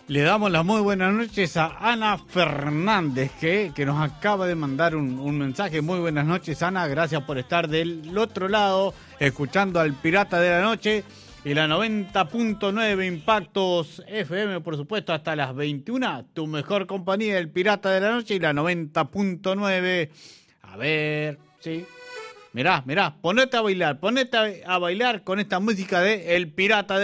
Le damos las muy buenas noches a Ana Fernández, que nos acaba de mandar un mensaje. Muy buenas noches, Ana. Gracias por estar del otro lado, escuchando al Pirata de la Noche y la 90.9 Impactos FM, por supuesto, hasta las 21. Tu mejor compañía, el Pirata de la Noche y la 90.9. A ver, sí. Mirá, ponete a bailar con esta música de El Pirata de